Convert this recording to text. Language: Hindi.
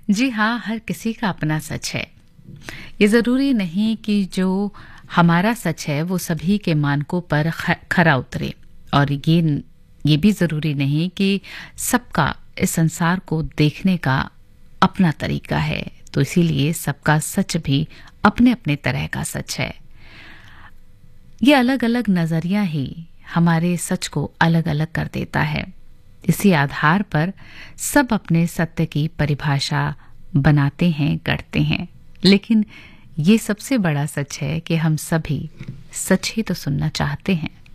जी हाँ, हर किसी का अपना सच है। ये ज़रूरी नहीं कि जो हमारा सच है वो सभी के मानकों पर खरा उतरे, और ये भी ज़रूरी नहीं कि सबका इस संसार को देखने का अपना तरीका है। तो इसीलिए सबका सच भी अपने-अपने तरह का सच है। ये अलग-अलग नज़रिया ही हमारे सच को अलग-अलग कर देता है। इसी आधार पर सब अपने सत्य की परिभाषा बनाते हैं, गढ़ते हैं। लेकिन ये सबसे बड़ा सच है कि हम सभी सच ही तो सुनना चाहते हैं।